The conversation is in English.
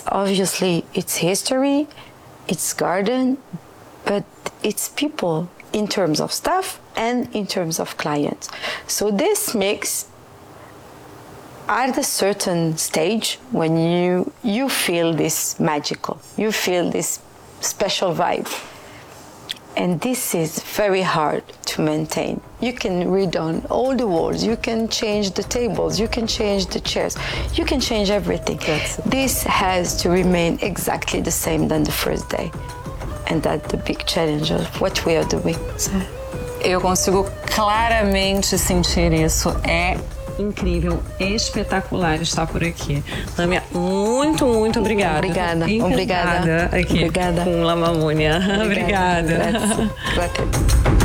obviously it's history, it's garden, but it's people in terms of staff and in terms of clients. So this makes at a certain stage when you feel this magical, you feel this special vibe. And this is very hard to maintain. You can read on all the walls, you can change the tables, you can change the chairs, you can change everything. This has to remain exactly the same than the first day. And that's the big challenge of what we are doing. So. Eu consigo claramente sentir isso. É incrível, espetacular estar por aqui. Lâmia, muito, muito obrigada. Obrigada. Obrigada aqui Obrigada. com La Mamounia. Obrigada. Grazie.